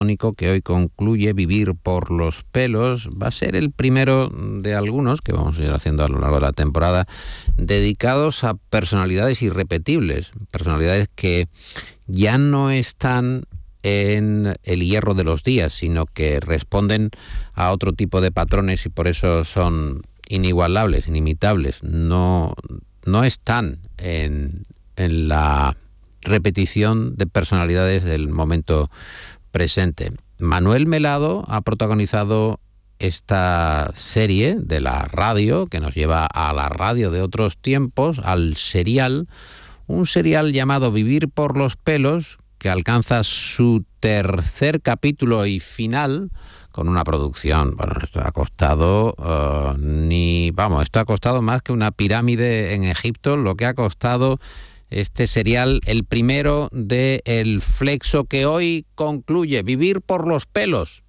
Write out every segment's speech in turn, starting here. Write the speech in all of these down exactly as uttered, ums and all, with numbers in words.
radiofónico que hoy concluye Vivir por los pelos. Va a ser el primero de algunos que vamos a ir haciendo a lo largo de la temporada, dedicados a personalidades irrepetibles, personalidades que ya no están en el hierro de los días, sino que responden a otro tipo de patrones y por eso son inigualables, inimitables. No, no están en, en la repetición de personalidades del momento presente. Manuel Melado ha protagonizado esta serie de la radio que nos lleva a la radio de otros tiempos, al serial, un serial llamado Vivir por los pelos, que alcanza su tercer capítulo y final con una producción. Bueno, esto ha costado uh, ni, vamos, esto ha costado más que una pirámide en Egipto, lo que ha costado este serial, el primero de El Flexo, que hoy concluye Vivir por los pelos.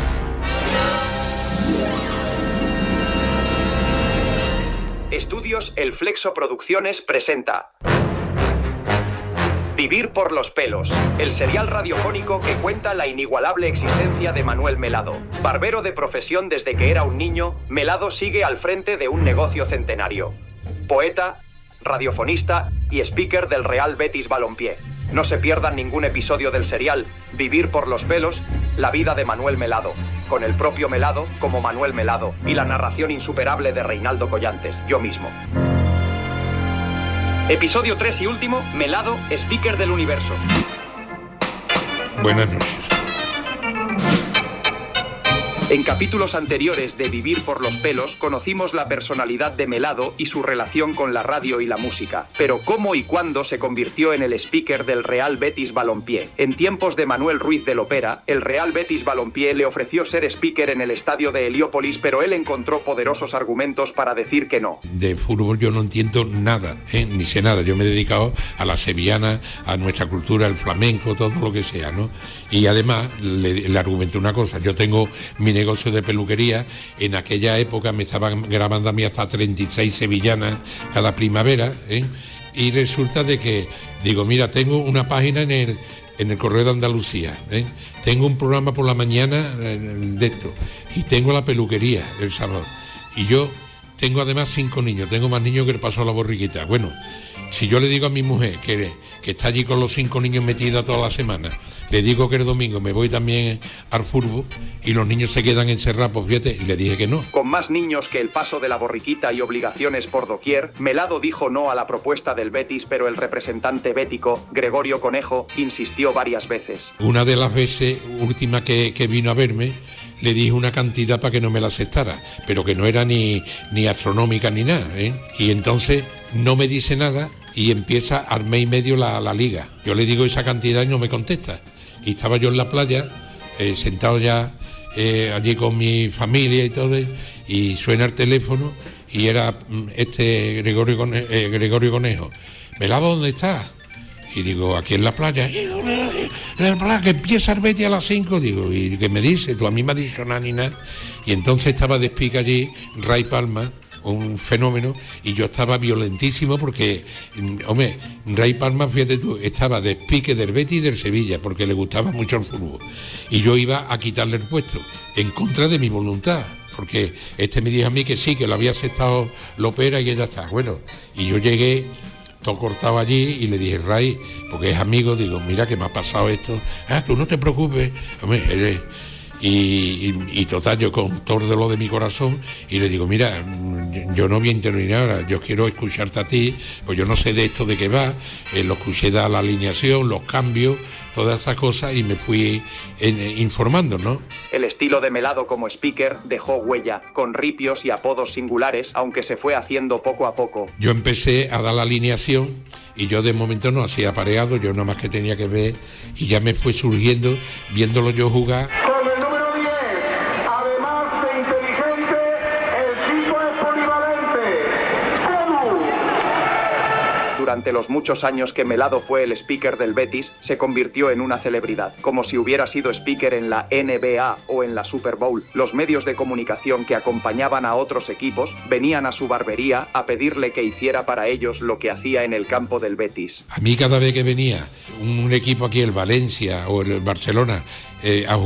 Estudios El Flexo Producciones presenta Vivir por los pelos, el serial radiofónico que cuenta la inigualable existencia de Manuel Melado. Barbero de profesión desde que era un niño, Melado sigue al frente de un negocio centenario. Poeta, radiofonista y speaker del Real Betis Balompié. No se pierdan ningún episodio del serial Vivir por los pelos, la vida de Manuel Melado, con el propio Melado como Manuel Melado y la narración insuperable de Reinaldo Collantes, yo mismo. Episodio tres y último, Melado, speaker del universo. Buenas noches. En capítulos anteriores de Vivir por los pelos conocimos la personalidad de Melado y su relación con la radio y la música. Pero ¿cómo y cuándo se convirtió en el speaker del Real Betis Balompié? En tiempos de Manuel Ruiz de Lopera, el Real Betis Balompié le ofreció ser speaker en el estadio de Heliópolis, pero él encontró poderosos argumentos para decir que no. De fútbol yo no entiendo nada, ¿eh? Ni sé nada. Yo me he dedicado a la sevillana, a nuestra cultura, el flamenco, todo lo que sea, ¿no? Y además le, le argumenté una cosa, yo tengo mi negocio de peluquería, en aquella época me estaban grabando a mí hasta treinta y seis sevillanas cada primavera, ¿eh? Y resulta de que, digo, mira, tengo una página en el, en el Correo de Andalucía, ¿eh? Tengo un programa por la mañana eh, de esto, y tengo la peluquería, El Salvador, y yo tengo además cinco niños, tengo más niños que le paso a la borriquita. Bueno, si yo le digo a mi mujer que, que está allí con los cinco niños metida toda la semana, le digo que el domingo me voy también al fútbol y los niños se quedan encerrados, pues fíjate, y le dije que no. Con más niños que el paso de la borriquita y obligaciones por doquier, Melado dijo no a la propuesta del Betis, pero el representante bético, Gregorio Conejo, insistió varias veces. Una de las veces última que, que vino a verme, le dije una cantidad para que no me la aceptara, pero que no era ni, ni astronómica ni nada, ¿eh? Y entonces no me dice nada y empieza al mes y medio la, la liga. Yo le digo esa cantidad y no me contesta. Y estaba yo en la playa, eh, sentado ya eh, allí con mi familia y todo, y suena el teléfono y era este Gregorio, Cone, eh, Gregorio Conejo. Melado, ¿dónde estás? Y digo, aquí en la playa. Y la playa que empieza el Betis a las cinco, digo, ¿y qué me dice? Tú a mí me has dicho nada ni nada. Y entonces estaba de pica allí Ray Palma, un fenómeno, y yo estaba violentísimo porque, hombre, Ray Palma, fíjate tú, estaba de pique del Betis y del Sevilla, porque le gustaba mucho el fútbol. Y yo iba a quitarle el puesto, en contra de mi voluntad, porque este me dijo a mí que sí, que lo había aceptado Lopera y que ya está. Bueno, y yo llegué todo cortado allí y le dije, Ray, porque es amigo, digo, mira que me ha pasado esto. Ah, tú no te preocupes, hombre, eres... Y, y, y total, yo con todo de lo de mi corazón, y le digo, mira, yo no voy a intervenir ahora, yo quiero escucharte a ti, pues yo no sé de esto de qué va, eh, lo escuché dar la alineación, los cambios, todas esas cosas, y me fui eh, informando, ¿no? El estilo de Melado como speaker dejó huella, con ripios y apodos singulares, aunque se fue haciendo poco a poco. Yo empecé a dar la alineación, y yo de momento no hacía pareado, yo nada más que tenía que ver, y ya me fue surgiendo, viéndolo yo jugar. Durante los muchos años que Melado fue el speaker del Betis, se convirtió en una celebridad, como si hubiera sido speaker en la N B A o en la Super Bowl. Los medios de comunicación que acompañaban a otros equipos venían a su barbería a pedirle que hiciera para ellos lo que hacía en el campo del Betis. A mí cada vez que venía un equipo aquí, el Valencia o el Barcelona, eh, a